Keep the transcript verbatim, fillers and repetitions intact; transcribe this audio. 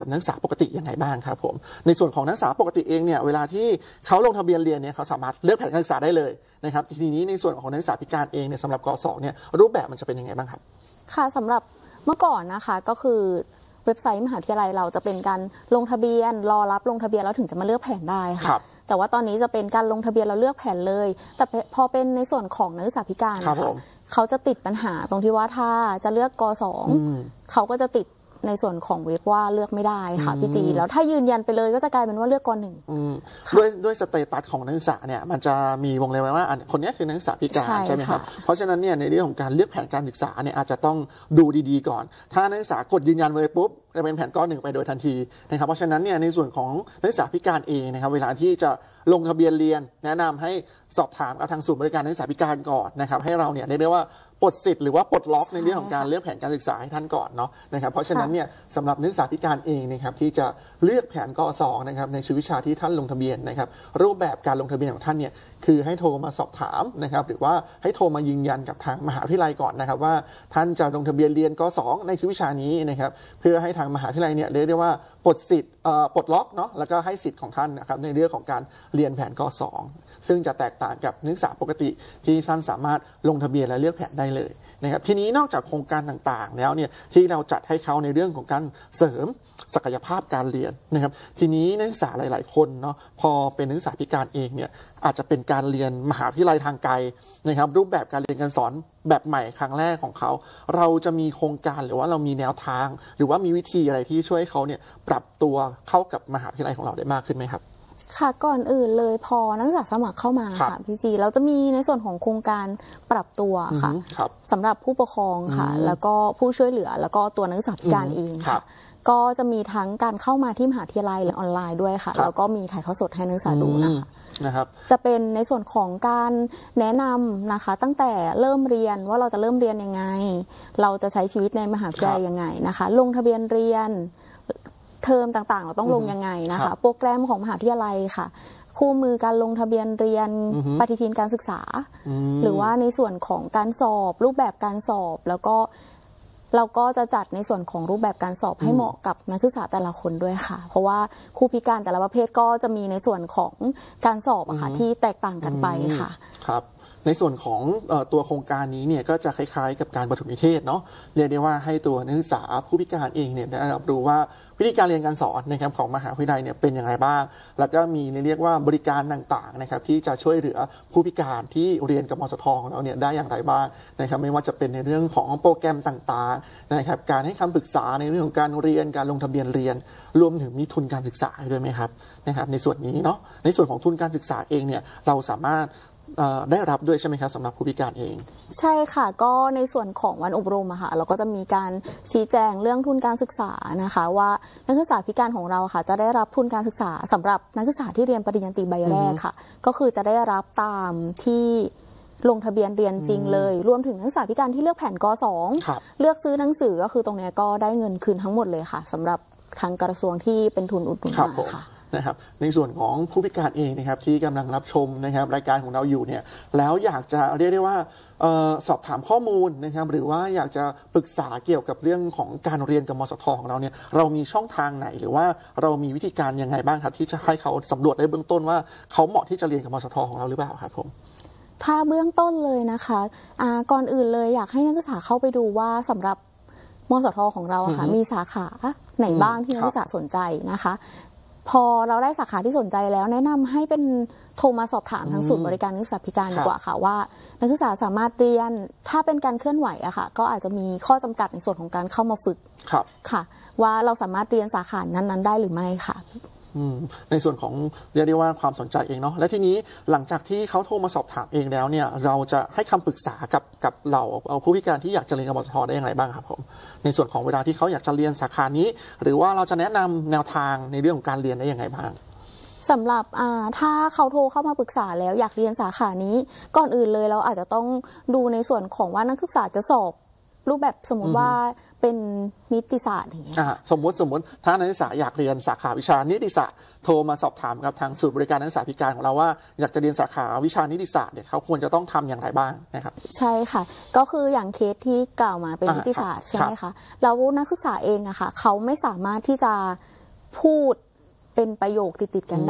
นักศึกษาปกติยังไงบ้างครับผมในส่วนของนักศึกษาปกติเองเนี่ยเวลาที่เขาลงทะเบียนเรียนเนี่ยเขาสามารถเลือกแผนการศึกษาได้เลยนะครับทีนี้ในส่วนของนักศึกษาพิการเองเนี่ยสำหรับกศเนี่ยรูปแบบมันจะเป็นยังไงบ้างครับค่ะสำหรับเมื่อก่อนนะคะก็คือเว็บไซต์มหาวิทยาลัยเราจะเป็นการลงทะเบียนรอรับลงทะเบียนแล้วถึงจะมาเลือกแผนได้ค่ะแต่ว่าตอนนี้จะเป็นการลงทะเบียนเราเลือกแผนเลยแต่พอเป็นในส่วนของนักศึกษาพิการนะคะเขาจะติดปัญหาตรงที่ว่าถ้าจะเลือกกสองเขาก็จะติดในส่วนของเว็บว่าเลือกไม่ได้ค่ะพี่จีแล้วถ้ายืนยันไปเลยก็จะกลายเป็นว่าเลือกกหนึ่งด้วยด้วยสเตตัสของนักศึกษาเนี่ยมันจะมีวงเล็บไว้ว่าคนนี้คือนักศึกษาพิการใช่ไหมครับเพราะฉะนั้นเนี่ยในเรื่องของการเลือกแผนการศึกษาเนี่ยอาจจะต้องดูดีๆก่อนถ้านักศึกษากดยืนยันเลยปุ๊บจะเป็นแผนกหนึ่งไปโดยทันทีนะครับเพราะฉะนั้นเนี่ยในส่วนของนักศึกษาพิการเองนะครับเวลาที่จะลงทะเบียนเรียนแนะนำให้สอบถามกับทางศูนย์บริการนักศึกษาพิการก่อนนะครับให้เราเนี่ยได้ว่าปลดสิทธิ์หรือว่าปลดล็อกในเรื่องของการเลือกแผนการศึกษาให้ท่านก่อนเนาะนะครับเพราะฉะนั้นเนี่ยสำหรับนักศึกษาพิการเองนะครับที่จะเลือกแผนกสองนะครับในชีววิชาที่ท่านลงทะเบียนนะครับรูปแบบการลงทะเบียนของท่านเนี่ยคือให้โทรมาสอบถามนะครับหรือว่าให้โทรมายืนยันกับทางมหาวิทยาลัยก่อนนะครับว่าท่านจะลงทะเบียนเรียนกสองในชีววิชานี้นะครับเพื่อให้ทางมหาวิทยาลัยเนี่ยเรียกได้ว่าปลดสิทธิ์ปลดล็อกเนาะแล้วก็ให้สิทธิ์ของท่านนะครับในเรื่องของการเรียนแผนกสองซึ่งจะแตกต่างกับนักศึกษาปกติที่ท่านสามารถลงทะเบียนและเลือกแผนได้เลยนะครับทีนี้นอกจากโครงการต่างๆแล้วเนี่ยที่เราจัดให้เขาในเรื่องของการเสริมศักยภาพการเรียนนะครับทีนี้นักศึกษาหลายๆคนเนาะพอเป็นนักศึกษาพิการเองเนี่ยอาจจะเป็นการเรียนมหาวิทยาลัยทางไกลนะครับรูปแบบการเรียนการสอนแบบใหม่ครั้งแรกของเขาเราจะมีโครงการหรือว่าเรามีแนวทางหรือว่ามีวิธีอะไรที่ช่วยให้เขาเนี่ยปรับตัวเข้ากับมหาวิทยาลัยของเราได้มากขึ้นไหมครับค่ะก่อนอื่นเลยพอนักศึกษาสมัครเข้ามาค่ะพี่จีเราจะมีในส่วนของโครงการปรับตัวค่ะสำหรับผู้ปกครองค่ะแล้วก็ผู้ช่วยเหลือแล้วก็ตัวนักศึกษาพิการเองค่ะก็จะมีทั้งการเข้ามาที่มหาวิทยาลัยและออนไลน์ด้วยค่ะแล้วก็มีถ่ายทอดสดให้นักศึกษาดูนะคะนะครับจะเป็นในส่วนของการแนะนำนะคะตั้งแต่เริ่มเรียนว่าเราจะเริ่มเรียนยังไงเราจะใช้ชีวิตในมหาวิทยาลัยยังไงนะคะลงทะเบียนเรียนเทอมต่างๆเราต้องลงยังไงนะคะโปรแกรมของมหาวิทยาลัยค่ะคู่มือการลงทะเบียนเรียนปฏิทินการศึกษาหรือว่าในส่วนของการสอบรูปแบบการสอบแล้วก็เราก็จะจัดในส่วนของรูปแบบการสอบให้เหมาะกับนักศึกษาแต่ละคนด้วยค่ะเพราะว่าผู้พิการแต่ละประเภทก็จะมีในส่วนของการสอบอะค่ะที่แตกต่างกันไปค่ะครับในส่วนของตัวโครงการนี้เนี่ยก็จะคล้ายๆกับการปฐมนิเทศเนาะเรียกได้ว่าให้ตัวนักศึกษาผู้พิการเองเนี่ยได้รับรู้ว่าวิธีการเรียนการสอนนะครับของมหาวิทยาลัยเนี่ยเป็นอย่างไรบ้างแล้วก็มีเรียกว่าบริการต่างๆนะครับที่จะช่วยเหลือผู้พิการที่เรียนกับมสทของเราเนี่ยได้อย่างไรบ้างนะครับไม่ว่าจะเป็นในเรื่องของโปรแกรมต่างๆนะครับการให้คำปรึกษาในเรื่องของการเรียนการลงทะเบียนเรียนรวมถึงมีทุนการศึกษาด้วยไหมครับนะครับในส่วนนี้เนาะในส่วนของทุนการศึกษาเองเนี่ยเราสามารถได้รับด้วยใช่ไหมครับสำหรับผู้พิการเองใช่ค่ะก็ในส่วนของวันอบรมอะค่ะเราก็จะมีการชี้แจงเรื่องทุนการศึกษานะคะว่านักศึกษาพิการของเราค่ะจะได้รับทุนการศึกษาสำหรับนักศึกษาที่เรียนปริญญาตรีใบแรกค่ะก็คือจะได้รับตามที่ลงทะเบียนเรียนจริงเลยรวมถึงนักศึกษาพิการที่เลือกแผนกสองเลือกซื้อหนังสือก็คือตรงนี้ก็ได้เงินคืนทั้งหมดเลยค่ะสำหรับทางกระทรวงที่เป็นทุนอุดหนุนมาค่ะนะครับในส่วนของผู้พิการเองนะครับที่กำลังรับชมนะครับรายการของเราอยู่เนี่ยแล้วอยากจะเรียกได้ว่าสอบถามข้อมูลนะครับหรือว่าอยากจะปรึกษาเกี่ยวกับเรื่องของการเรียนกับมสทของเราเนี่ยเรามีช่องทางไหนหรือว่าเรามีวิธีการยังไงบ้างครับที่จะให้เขาสำรวจได้เบื้องต้นว่าเขาเหมาะที่จะเรียนกับมสทของเราหรือเปล่าครับผมถ้าเบื้องต้นเลยนะคะก่อนอื่นเลยอยากให้นักศึกษาเข้าไปดูว่าสำหรับมสทของเราค่ะมีสาขาไหนบ้างที่นักศึกษาสนใจนะคะพอเราได้สาขาที่สนใจแล้วแนะนำให้เป็นโทรมาสอบถามทางศูนย์บริการนักศึกษาพิการดีกว่าค่ะว่านักศึกษาสามารถเรียนถ้าเป็นการเคลื่อนไหวอะค่ะก็อาจจะมีข้อจำกัดในส่วนของการเข้ามาฝึกค่ะว่าเราสามารถเรียนสาขานั้นๆได้หรือไม่ค่ะในส่วนของเรียกได้ว่าความสนใจเองเนาะและทีนี้หลังจากที่เขาโทรมาสอบถามเองแล้วเนี่ยเราจะให้คำปรึกษากับกับเราเอาผู้พิการที่อยากจะเรียนกับมสทได้อย่างไรบ้างครับผมในส่วนของเวลาที่เขาอยากจะเรียนสาขานี้หรือว่าเราจะแนะนำแนวทางในเรื่องของการเรียนได้อย่างไรบ้างสำหรับถ้าเขาโทรเข้ามาปรึกษาแล้วอยากเรียนสาขานี้ก่อนอื่นเลยเราอาจจะต้องดูในส่วนของว่านักศึกษาจะสอบรูปแบบสมมุติว่าเป็นนิติศาสตร์อย่างเงี้ยอ่าสมมติสมมติถ้านักศึกษาอยากเรียนสาขาวิชานิติศาสตร์โทรมาสอบถามกับทางศูนย์บริการนักศึกษาพิการของเราว่าอยากจะเรียนสาขาวิชานิติศาสตร์เนี่ยเขาควรจะต้องทำอย่างไรบ้างนะครับใช่ค่ะก็คืออย่างเคสที่กล่าวมาเป็นนิติศาสตร์ใช่ไหมคะแล้วนักศึกษาเองอะค่ะเขาไม่สามารถที่จะพูดเป็นประโยคติดๆกัน